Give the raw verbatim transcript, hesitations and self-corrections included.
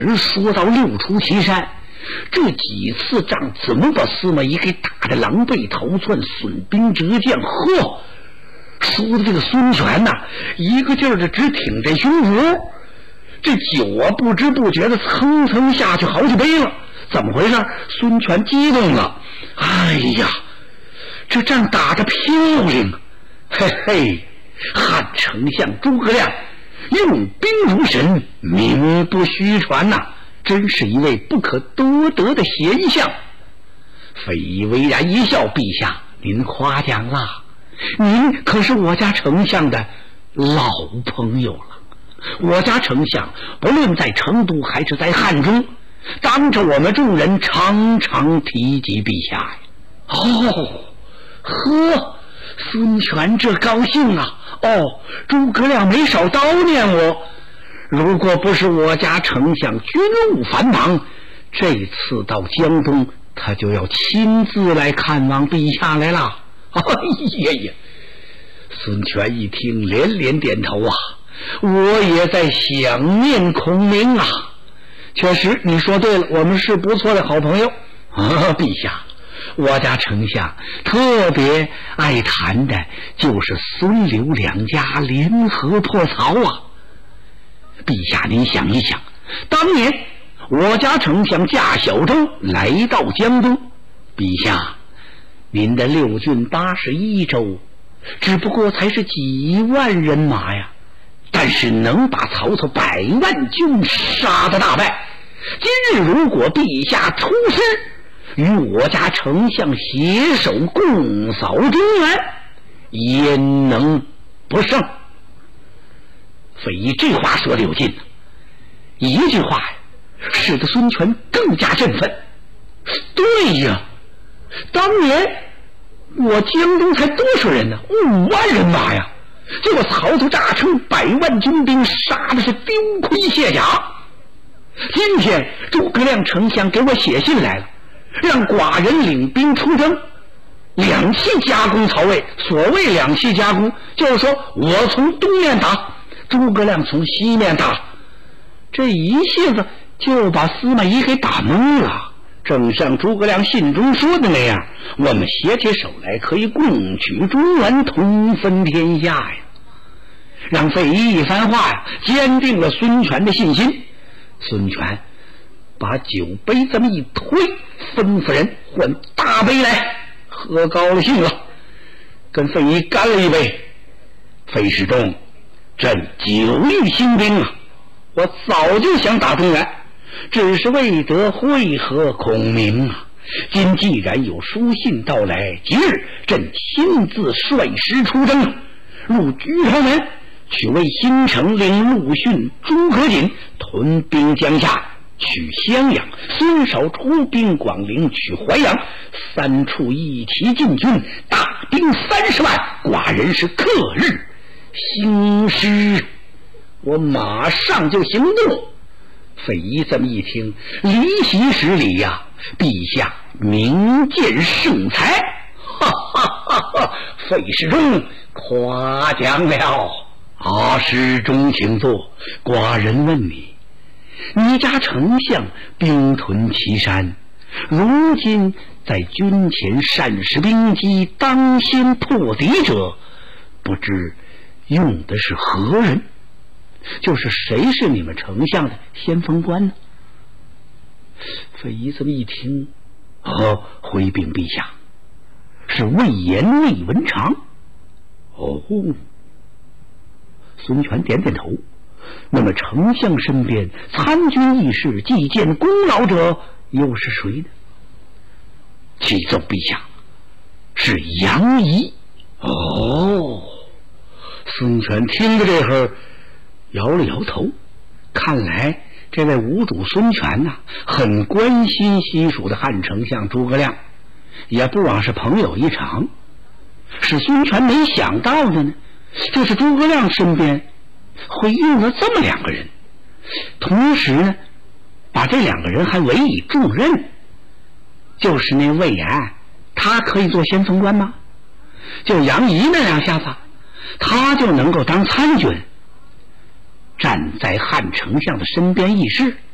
人说到六出祁山，这几次仗怎么把司马懿给打得狼狈逃窜，损兵折将？呵，说的这个孙权呐、啊，一个劲儿的直挺着胸脯，这酒啊不知不觉的蹭蹭下去好几杯了。怎么回事？孙权激动了，哎呀，这仗打得漂亮，嘿嘿，汉丞相诸葛亮用兵如神，名不虚传呐、啊，真是一位不可多得的贤相。费祎巍然一笑，陛下您夸奖了，您可是我家丞相的老朋友了。我家丞相不论在成都还是在汉中，当着我们众人常常提及陛下呀。哦，呵，孙权这高兴啊！哦，诸葛亮没少叨念我。如果不是我家丞相军务繁忙，这次到江东他就要亲自来看望陛下来了。哎呀呀！孙权一听连连点头啊，我也在想念孔明啊。确实你说对了，我们是不错的好朋友啊。陛下，我家丞相特别爱谈的就是孙刘两家联合破曹啊。陛下您想一想，当年我家丞相驾小舟来到江东，陛下您的六郡八十一州只不过才是几万人马呀，但是能把曹操百万军杀得大败。今日如果陛下出师与我家丞相携手共扫中原，焉能不胜？费祎这话说的有劲，一句话呀，使得孙权更加振奋。对呀，当年我江东才多少人呢？五万人马呀，就把曹操炸成百万军兵，杀的是丢盔卸甲。今天诸葛亮丞相给我写信来了，让寡人领兵出征，两栖夹攻曹魏。所谓两栖夹攻，就是说我从东面打，诸葛亮从西面打。这一下子就把司马懿给打懵了。正像诸葛亮信中说的那样，我们携起手来可以共取中原，同分天下呀。让费祎一番话呀，坚定了孙权的信心。孙权把酒杯这么一推，吩咐人换大杯来，喝高了兴了，跟费祎干了一杯。费世忠，朕久欲兴兵啊，我早就想打中原，只是未得会合孔明啊。今既然有书信到来，即日朕亲自率师出征，入居城门，取魏新城，领陆逊、诸葛瑾屯兵江夏，取襄阳；孙绍出兵广陵，取淮阳。三处一齐进军，大兵三十万，寡人是克日兴师，我马上就行动。费祎这么一听，离席施礼呀，陛下明鉴圣才，哈哈哈哈！费世忠夸奖了。啊，世忠请坐。寡人问你，你家丞相兵屯祁山，如今在军前善使兵机，当先破敌者，不知用的是何人？就是谁是你们丞相的先锋官呢？费祎这么一听，哦，回禀陛下，是魏延魏文长。哦，孙权点点头。那么丞相身边参军议事、祭见功劳者又是谁呢？启奏陛下，是杨仪。哦，孙权听着这会儿摇了摇头，看来这位吴主孙权呐、啊，很关心西蜀的汉丞相诸葛亮，也不枉是朋友一场。使孙权没想到的呢，就是诸葛亮身边会用了这么两个人，同时呢，把这两个人还委以重任。就是那魏延，他可以做先锋官吗？就杨仪那两下子，他就能够当参军，站在汉丞相的身边议事。